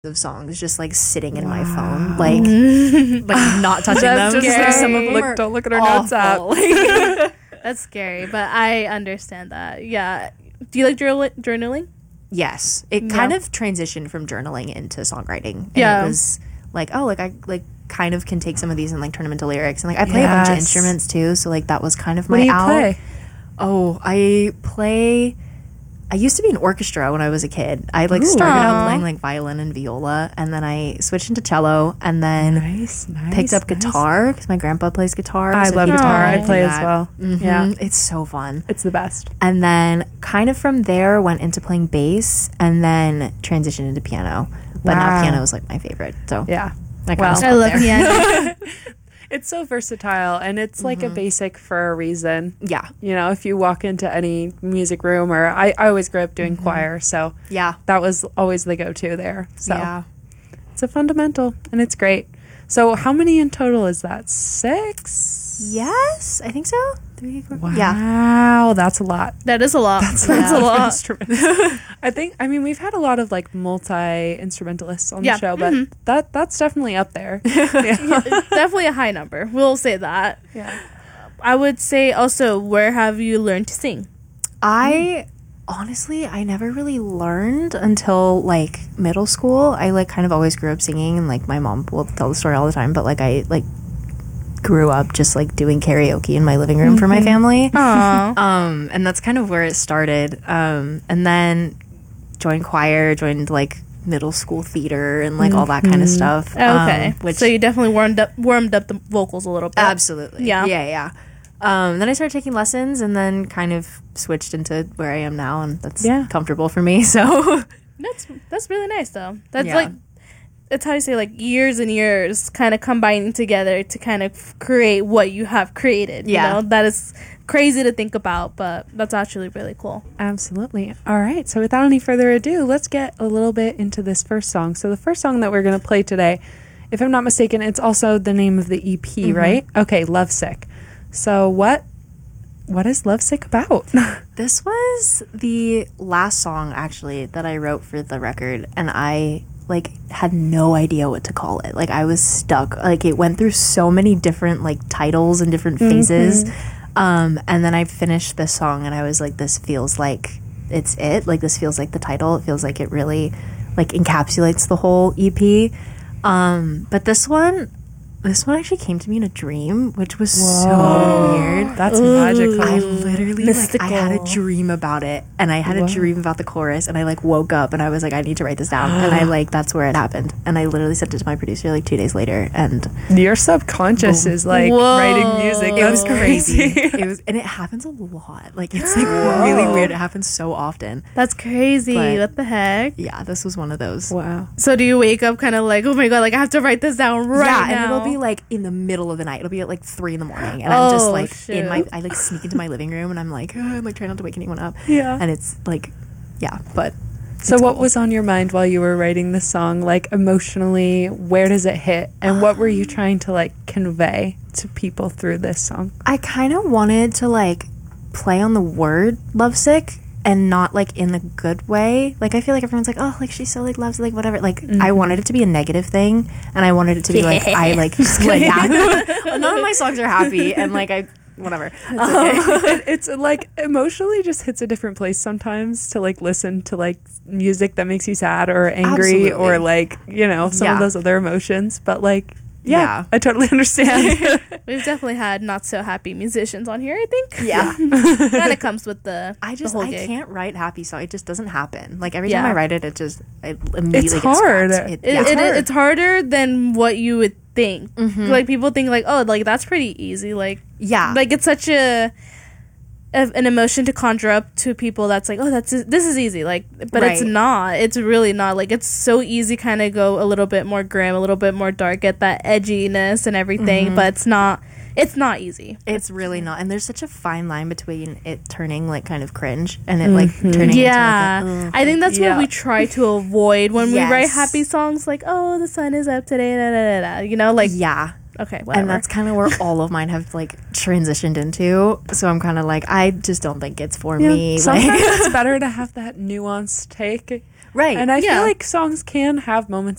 of songs just like sitting in my phone, like not touching them. Just Like, some of them don't look at our notes app. That's scary, but I understand that. Yeah. Do you like journaling? Yes, it kind of transitioned from journaling into songwriting. And Yeah. it was like, oh, like I like kind of can take some of these and like turn them into lyrics. And like I play a bunch of instruments too, so like that was kind of my out. Play? Oh, I used to be in orchestra when I was a kid. I like started out playing like violin and viola, and then I switched into cello, and then picked up guitar because my grandpa plays guitar. I love guitar. I play as well. Mm-hmm. Yeah, it's so fun. It's the best. And then kind of from there went into playing bass, and then transitioned into piano. But now piano is like my favorite. So yeah, I love piano. It's so versatile, and it's like a basic for a reason. Yeah. You know, if you walk into any music room, or I always grew up doing choir, so yeah, that was always the go-to there. So yeah. It's a fundamental, and it's great. So how many in total is that? 6? Yes, I think so. 3, 4. Wow, Yeah. that's a lot. That is a lot. That's a lot. Instruments. I mean, we've had a lot of like multi-instrumentalists on the show, but that's definitely up there. Definitely a high number. We'll say that. Yeah. I would say also, where have you learned to sing? Honestly, I never really learned until like middle school. I like kind of always grew up singing, and like my mom will tell the story all the time, but like I like grew up just like doing karaoke in my living room for my family. Aww. And that's kind of where it started. And then joined choir, joined like middle school theater and like all that kind of stuff. Okay. Which So you definitely warmed up the vocals a little bit. absolutely. Yeah. Yeah. Then I started taking lessons, and then kind of switched into where I am now, and that's comfortable for me. So That's really nice though. That's Yeah. like, it's how you say, like, years and years kind of combining together to kind of create what you have created. Yeah. You know? That is crazy to think about, but that's actually really cool. Absolutely. All right. So without any further ado, let's get a little bit into this first song. So the first song that we're going to play today, if I'm not mistaken, it's also the name of the EP, right? Okay, Lovesick. So what is Lovesick about? this was the last song actually that I wrote for the record, and I like had no idea what to call it. Like I was stuck. Like it went through so many different like titles and different phases. And then I finished this song, and I was like, this feels like it's it. Like this feels like the title. It feels like it really like encapsulates the whole EP. But this one actually came to me in a dream, which was so weird. That's magical. I literally Mystical. like I had a dream about it, and I had a dream about the chorus, and I like woke up and I was like, I need to write this down, and I like that's where it happened, and I literally sent it to my producer like 2 days later, and Your subconscious is like writing music. it was That's crazy. It was, and it happens a lot. Like it's like really weird. It happens so often. That's crazy. But- What the heck? Yeah, this was one of those. Wow. So do you wake up kind of like, oh my God, like I have to write this down right now? Yeah, and it'll be like in the middle of the night. It'll be at like 3 a.m, and I'm just like shoot. I like sneak into my living room, and I'm like, I'm like trying not to wake anyone up. Yeah. And it's like, yeah, but So what was on your mind while you were writing this song? Like emotionally, where does it hit? And what were you trying to like convey to people through this song? I kind of wanted to like play on the word lovesick, and not like in the good way. Like I feel like everyone's like, oh, like she so like loves like whatever. Like I wanted it to be a negative thing, and I wanted it to be like I like yeah. None of my songs are happy, and like I whatever. It's like emotionally just hits a different place sometimes to like listen to like music that makes you sad or angry Absolutely. or like, you know, some of those other emotions. But like, Yeah. I totally understand. We've definitely had not so happy musicians on here, I think. Yeah. Kind of comes with the I whole I gig. can't write happy songs. It just doesn't happen. Like every Yeah. time I write it, I immediately It's get hard. scrapped. It's harder than what you would think. Like people think like, oh, like that's pretty easy. Like like it's such an emotion to conjure up to people that's like, oh, this is easy. Like, but it's Right. not. It's really not. Like it's so easy, kind of go a little bit more grim, a little bit more dark, get that edginess and everything. But it's not. It's not easy. It's really not. And there's such a fine line between it turning like kind of cringe and it like turning Yeah, into like I think that's what we try to avoid when we write Yes. happy songs. Like, oh, the sun is up today, da, da, da, da. You know, like yeah. okay, whatever. And that's kind of where all of mine have like transitioned into. So I'm kind of like, I just don't think it's for me. Sometimes Like, it's better to have that nuanced take. right. And I Yeah. feel like songs can have moments